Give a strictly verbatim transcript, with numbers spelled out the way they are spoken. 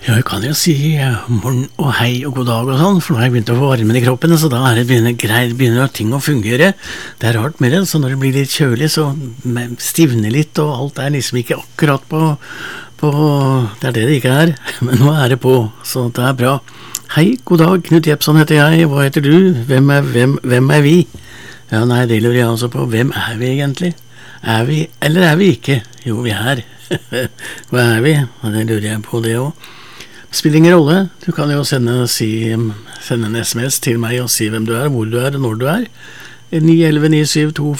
Ja, jeg kan jo si eh, morgen og hei og god dag og sånn, for nå har jeg begynt å få varmen i kroppen, så da er det begynner, greit, begynner ting å fungere. Det er rart med det, så når det blir litt kjølig, så stivner litt, og alt er liksom ikke akkurat på, på det er det det ikke er, men nå er det på, så det er bra. Hei, god dag, Knut Jepson heter jeg, hva heter du? Hvem er, hvem, hvem er vi? Ja, nei, det lurer jeg også på, hvem er vi egentlig? Er vi, eller er vi ikke? Jo, vi er. Hva er vi? Ja, det lurer jeg på det også. Spiller ingen rolle, du kan jo sende, si, sende en sms til meg og si hvem du er, hvor du er og når du er. ni elleve ni syv to